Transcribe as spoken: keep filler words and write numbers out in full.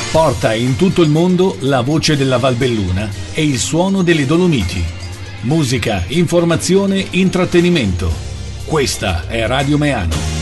Porta in tutto il mondo la voce della Valbelluna e il suono delle Dolomiti. Musica, informazione, intrattenimento. Questa è Radio Meano.